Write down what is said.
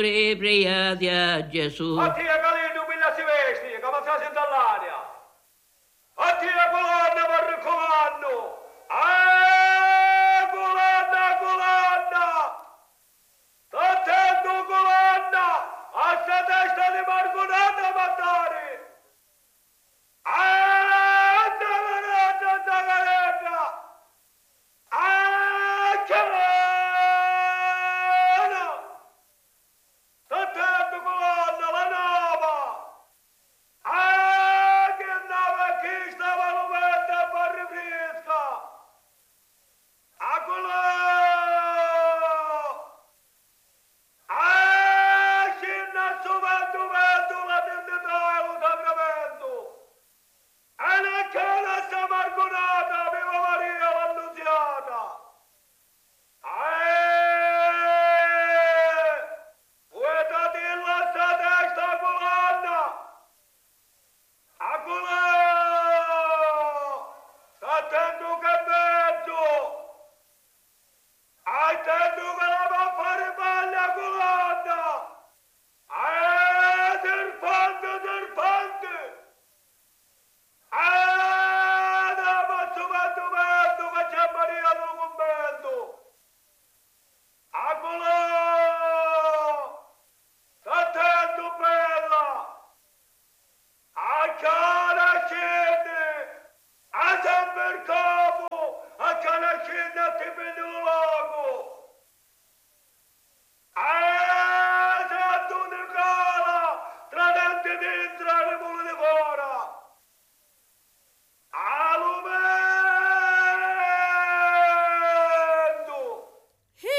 Priati a Gesù. A te Galino Villa si vesti, come sta sentendo all'aria. A te colonna per comando. Colonna, colonna. Sta attento colonna. A sta testa di Marco